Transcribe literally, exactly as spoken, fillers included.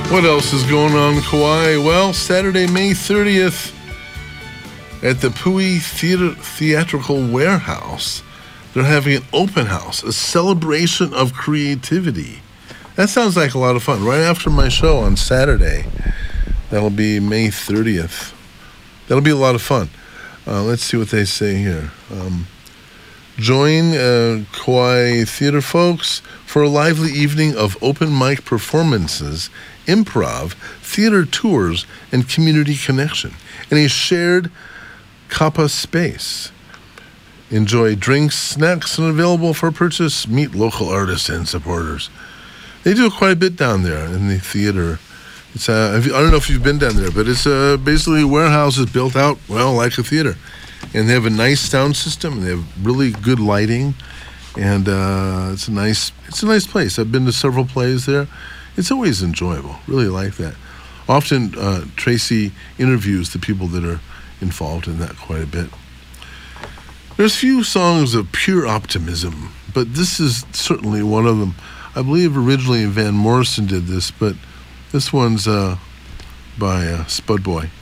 What else is going on in Kauai? Well, Saturday, May thirtieth, at the Pui Theater Theatrical Warehouse, they're having an open house, a celebration of creativity. That sounds like a lot of fun. Right after my show on Saturday, that'll be May thirtieth. That'll be a lot of fun. Uh, let's see what they say here. Um, join uh, Kauai theater folks for a lively evening of open mic performances, improv, theater tours, and community connection in a shared Kappa space. Enjoy drinks, snacks, and available for purchase. Meet local artists and supporters. They do quite a bit down there in the theater. It's uh, I don't know if you've been down there, but it's uh, basically warehouses built out, well, like a theater. And they have a nice sound system, and they have really good lighting, and uh, it's a nice it's a nice place. I've been to several plays there. It's always enjoyable. Really like that. Often uh, Tracy interviews the people that are involved in that quite a bit. There's few songs of pure optimism, but this is certainly one of them. I believe originally Van Morrison did this, but this one's uh, by uh, Spud Boy.